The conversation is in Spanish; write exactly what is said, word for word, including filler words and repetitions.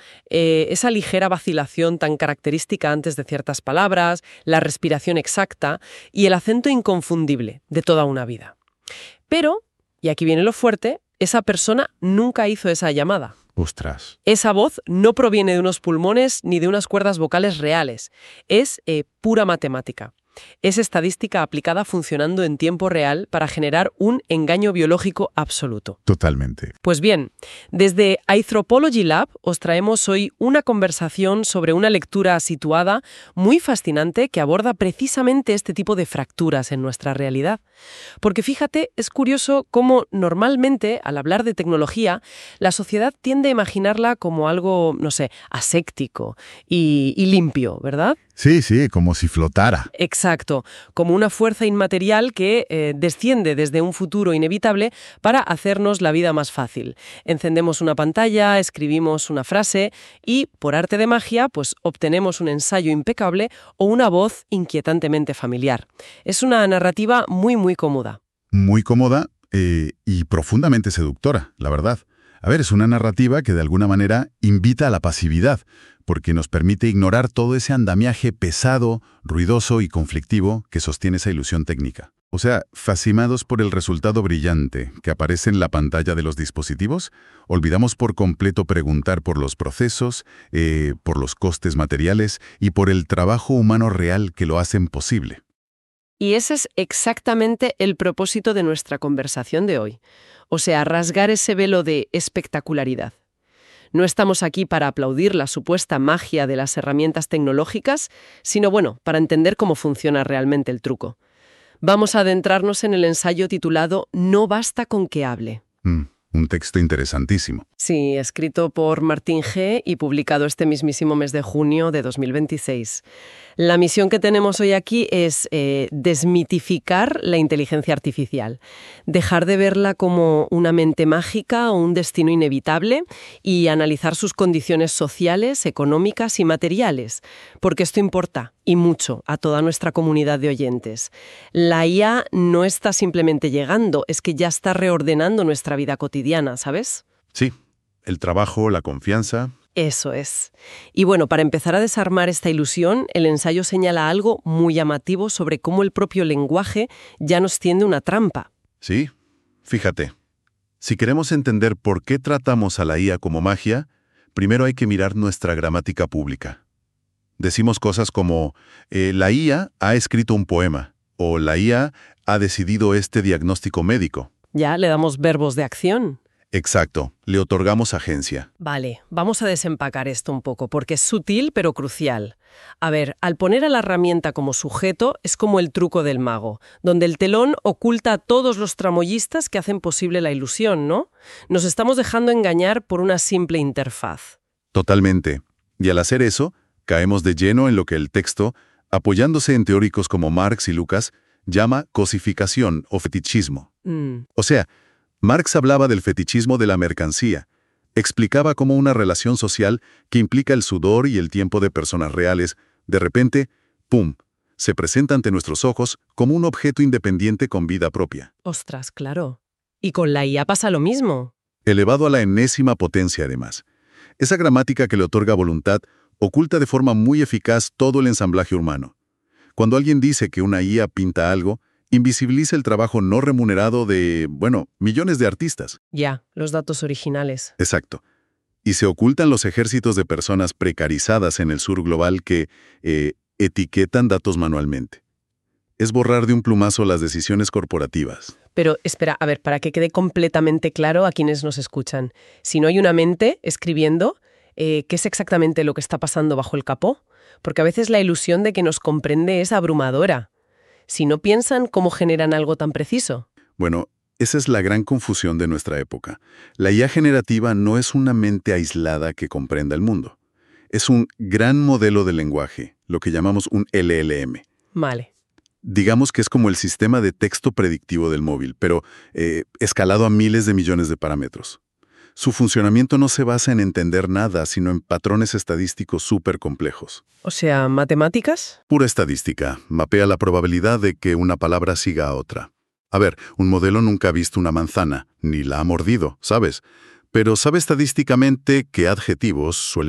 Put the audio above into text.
eh, esa ligera vacilación tan característica antes de ciertas palabras, la respiración exacta y el acento inconfundible de toda una vida. Pero, y aquí viene lo fuerte, esa persona nunca hizo esa llamada. Ostras. Esa voz no proviene de unos pulmones ni de unas cuerdas vocales reales. Es eh, pura matemática. Es estadística aplicada funcionando en tiempo real para generar un engaño biológico absoluto. Totalmente. Pues bien, desde Anthropology Lab os traemos hoy una conversación sobre una lectura situada muy fascinante que aborda precisamente este tipo de fracturas en nuestra realidad. Porque fíjate, es curioso cómo normalmente, al hablar de tecnología, la sociedad tiende a imaginarla como algo, no sé, aséptico y, y limpio, ¿verdad? Sí, sí, como si flotara. Exacto, como una fuerza inmaterial que eh, desciende desde un futuro inevitable para hacernos la vida más fácil. Encendemos una pantalla, escribimos una frase y, por arte de magia, pues obtenemos un ensayo impecable o una voz inquietantemente familiar. Es una narrativa muy, muy cómoda. Muy cómoda eh, y profundamente seductora, la verdad. A ver, es una narrativa que de alguna manera invita a la pasividad, porque nos permite ignorar todo ese andamiaje pesado, ruidoso y conflictivo que sostiene esa ilusión técnica. O sea, fascinados por el resultado brillante que aparece en la pantalla de los dispositivos, olvidamos por completo preguntar por los procesos, eh, por los costes materiales y por el trabajo humano real que lo hacen posible. Y ese es exactamente el propósito de nuestra conversación de hoy. O sea, rasgar ese velo de espectacularidad. No estamos aquí para aplaudir la supuesta magia de las herramientas tecnológicas, sino, bueno, para entender cómo funciona realmente el truco. Vamos a adentrarnos en el ensayo titulado No basta con que hable. Mm, un texto interesantísimo. Sí, escrito por Martín G. y publicado este mismísimo mes de junio de dos mil veintiséis. La misión que tenemos hoy aquí es eh, desmitificar la inteligencia artificial, dejar de verla como una mente mágica o un destino inevitable y analizar sus condiciones sociales, económicas y materiales, porque esto importa, y mucho, a toda nuestra comunidad de oyentes. La I A no está simplemente llegando, es que ya está reordenando nuestra vida cotidiana, ¿sabes? Sí, el trabajo, la confianza. Eso es. Y bueno, para empezar a desarmar esta ilusión, el ensayo señala algo muy llamativo sobre cómo el propio lenguaje ya nos tiende una trampa. Sí, fíjate. Si queremos entender por qué tratamos a la I A como magia, primero hay que mirar nuestra gramática pública. Decimos cosas como, eh, la I A ha escrito un poema, o la I A ha decidido este diagnóstico médico. Ya le damos verbos de acción. Exacto, le otorgamos agencia. Vale, vamos a desempacar esto un poco, porque es sutil pero crucial. A ver, al poner a la herramienta como sujeto es como el truco del mago, donde el telón oculta a todos los tramoyistas que hacen posible la ilusión, ¿no? Nos estamos dejando engañar por una simple interfaz. Totalmente. Y al hacer eso, caemos de lleno en lo que el texto, apoyándose en teóricos como Marx y Lucas, llama cosificación o fetichismo. Mm. O sea, Marx hablaba del fetichismo de la mercancía. Explicaba cómo una relación social que implica el sudor y el tiempo de personas reales, de repente, ¡pum!, se presenta ante nuestros ojos como un objeto independiente con vida propia. Ostras, claro. Y con la I A pasa lo mismo. Elevado a la enésima potencia, además. Esa gramática que le otorga voluntad oculta de forma muy eficaz todo el ensamblaje humano. Cuando alguien dice que una I A pinta algo, invisibiliza el trabajo no remunerado de, bueno, millones de artistas. Ya, los datos originales. Exacto. Y se ocultan los ejércitos de personas precarizadas en el sur global que eh, etiquetan datos manualmente. Es borrar de un plumazo las decisiones corporativas. Pero espera, a ver, para que quede completamente claro a quienes nos escuchan. Si no hay una mente escribiendo, eh, ¿qué es exactamente lo que está pasando bajo el capó? Porque a veces la ilusión de que nos comprende es abrumadora. Si no piensan, ¿cómo generan algo tan preciso? Bueno, esa es la gran confusión de nuestra época. La I A generativa no es una mente aislada que comprenda el mundo. Es un gran modelo de lenguaje, lo que llamamos un L L M. Vale. Digamos que es como el sistema de texto predictivo del móvil, pero eh, escalado a miles de millones de parámetros. Su funcionamiento no se basa en entender nada, sino en patrones estadísticos súper complejos. O sea, ¿matemáticas? Pura estadística. Mapea la probabilidad de que una palabra siga a otra. A ver, un modelo nunca ha visto una manzana, ni la ha mordido, ¿sabes? Pero sabe estadísticamente qué adjetivos suelen